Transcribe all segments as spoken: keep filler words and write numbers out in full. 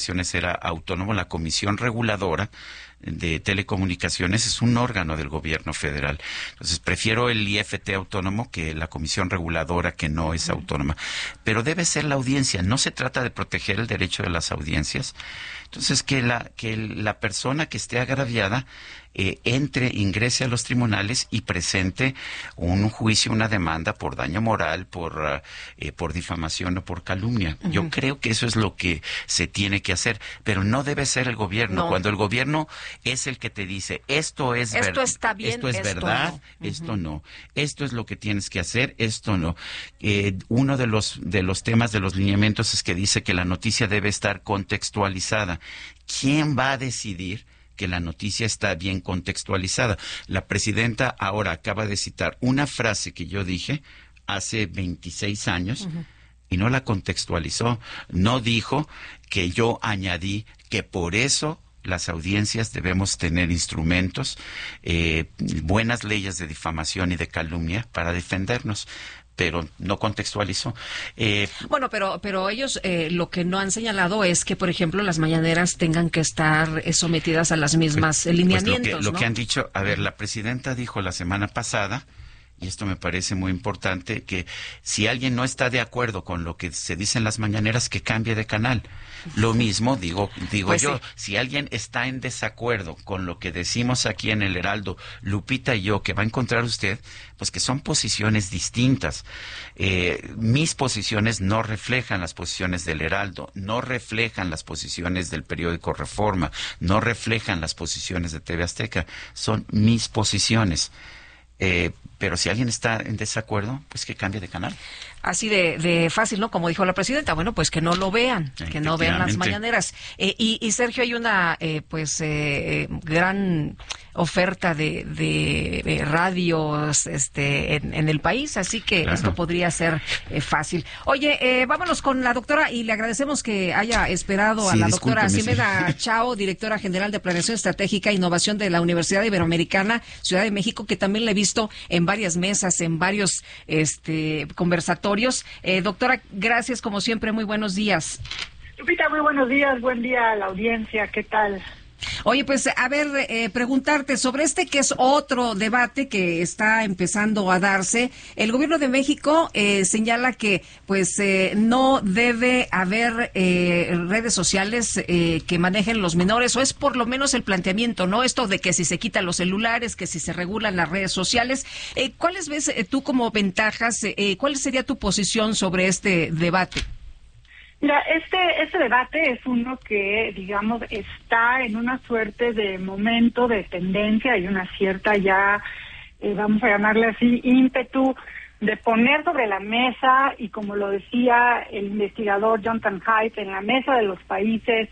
era autónomo. La Comisión Reguladora de Telecomunicaciones es un órgano del gobierno federal. Entonces, prefiero el I F T autónomo que la Comisión Reguladora, que no es autónoma. Pero debe ser la audiencia. No se trata de proteger el derecho de las audiencias. Entonces, que la, que la persona que esté agraviada eh, entre, ingrese a los tribunales y presente un juicio, una demanda por daño moral, por, eh, por difamación o por calumnia. Uh-huh. Yo creo que eso es lo que se tiene que hacer, pero no debe ser el gobierno. No. Cuando el gobierno es el que te dice, esto es esto verdad, está bien, esto es esto verdad, no. Uh-huh. esto no, esto es lo que tienes que hacer, esto no. Eh, uno de los de los temas de los lineamientos es que dice que la noticia debe estar contextualizada. ¿Quién va a decidir que la noticia está bien contextualizada? La presidenta ahora acaba de citar una frase que yo dije hace veintiséis años. Uh-huh. Y no la contextualizó. No dijo que yo añadí que por eso las audiencias debemos tener instrumentos, eh, buenas leyes de difamación y de calumnia para defendernos, pero no contextualizó. Eh, bueno, pero pero ellos eh, lo que no han señalado es que, por ejemplo, las mañaneras tengan que estar eh, sometidas a las mismas pues, lineamientos. Pues lo que, lo ¿no? que han dicho, a ver, la presidenta dijo la semana pasada, y esto me parece muy importante, que si alguien no está de acuerdo con lo que se dice en las mañaneras, que cambie de canal. Lo mismo digo digo pues yo, sí. Si alguien está en desacuerdo con lo que decimos aquí en el Heraldo, Lupita y yo, que va a encontrar usted, pues que son posiciones distintas. Eh, mis posiciones no reflejan las posiciones del Heraldo, no reflejan las posiciones del periódico Reforma, no reflejan las posiciones de T V Azteca, son mis posiciones. Eh, pero si alguien está en desacuerdo, pues que cambie de canal. Así de, de fácil, ¿no? Como dijo la presidenta, bueno, pues que no lo vean, que no vean las mañaneras. Eh, y, y Sergio, hay una, eh, pues, eh, gran oferta de, de, de radios este, en, en el país, así que claro, esto podría ser eh, fácil. Oye, eh, vámonos con la doctora y le agradecemos que haya esperado sí, a la doctora Xiomeda Chao, directora general de Planeación Estratégica e Innovación de la Universidad Iberoamericana, Ciudad de México, que también la he visto en varias mesas, en varios este, conversatorios. Eh, doctora, gracias como siempre, muy buenos días. Lupita, muy buenos días, buen día a la audiencia, ¿qué tal? Oye, pues a ver, eh, preguntarte sobre este que es otro debate que está empezando a darse. El gobierno de México eh, señala que pues eh, no debe haber eh, redes sociales eh, que manejen los menores, o es por lo menos el planteamiento, ¿no? Esto de que si se quitan los celulares, que si se regulan las redes sociales. Eh, ¿Cuáles ves eh, tú como ventajas? Eh, ¿Cuál sería tu posición sobre este debate? Mira, este, este debate es uno que, digamos, está en una suerte de momento de tendencia y una cierta ya, eh, vamos a llamarle así, ímpetu de poner sobre la mesa, y como lo decía el investigador Jonathan Haidt, en la mesa de los países,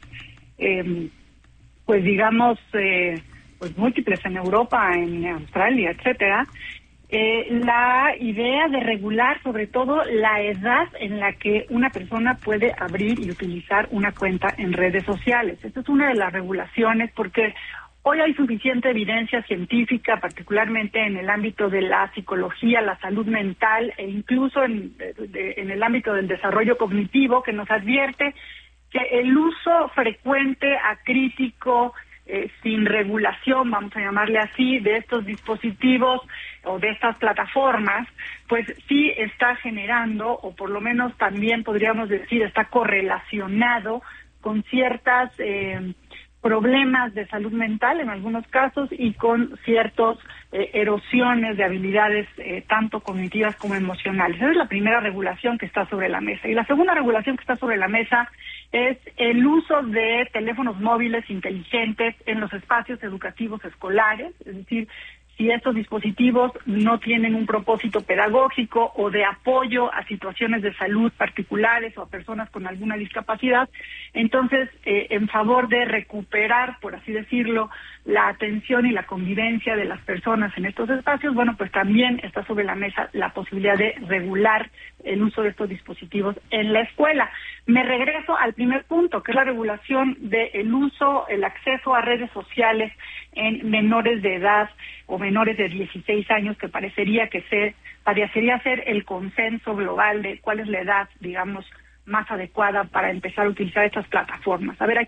eh, pues digamos, eh, pues múltiples en Europa, en Australia, etcétera, Eh, la idea de regular sobre todo la edad en la que una persona puede abrir y utilizar una cuenta en redes sociales. Esta es una de las regulaciones porque hoy hay suficiente evidencia científica, particularmente en el ámbito de la psicología, la salud mental e incluso en, de, en el ámbito del desarrollo cognitivo, que nos advierte que el uso frecuente, acrítico, Eh, sin regulación, vamos a llamarle así, de estos dispositivos o de estas plataformas, pues sí está generando, o por lo menos también podríamos decir, está correlacionado con ciertas eh, problemas de salud mental en algunos casos y con ciertos eh, erosiones de habilidades eh, tanto cognitivas como emocionales. Esa es la primera regulación que está sobre la mesa. Y la segunda regulación que está sobre la mesa es el uso de teléfonos móviles inteligentes en los espacios educativos escolares, es decir, si estos dispositivos no tienen un propósito pedagógico o de apoyo a situaciones de salud particulares o a personas con alguna discapacidad, entonces, eh, en favor de recuperar, por así decirlo, la atención y la convivencia de las personas en estos espacios, bueno, pues también está sobre la mesa la posibilidad de regular el uso de estos dispositivos en la escuela. Me regreso al primer punto, que es la regulación del uso, el acceso a redes sociales en menores de edad o menores de dieciséis años, que parecería que se, parecería ser el consenso global de cuál es la edad, digamos, más adecuada para empezar a utilizar estas plataformas. A ver,